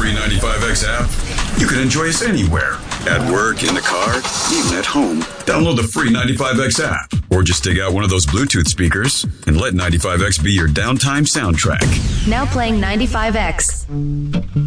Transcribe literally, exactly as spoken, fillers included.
free ninety-five X app, you can enjoy us anywhere. At work, in the car, even at home. Download the free ninety-five X app. Or just dig out one of those Bluetooth speakers and let ninety-five X be your downtime soundtrack. Now playing ninety-five X.